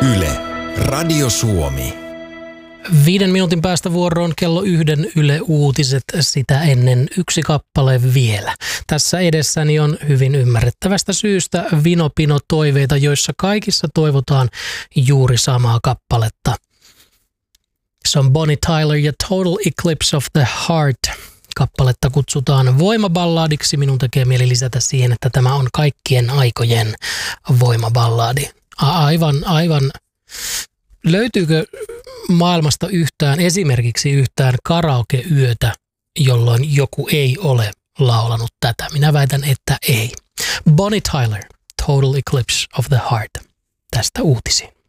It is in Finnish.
Yle, Radio Suomi. 5 minuutin päästä vuoroon kello 1 Yle Uutiset, sitä ennen yksi kappale vielä. Tässä edessäni on hyvin ymmärrettävästä syystä vinopino-toiveita, joissa kaikissa toivotaan juuri samaa kappaletta. Se on Bonnie Tyler ja Total Eclipse of the Heart. Kappaletta kutsutaan voimaballadiksi. Minun tekee mieli lisätä siihen, että tämä on kaikkien aikojen voimaballadi. Aivan. Löytyykö maailmasta esimerkiksi yhtään karaoke-yötä, jolloin joku ei ole laulanut tätä? Minä väitän, että ei. Bonnie Tyler, Total Eclipse of the Heart. Tästä uutisiin.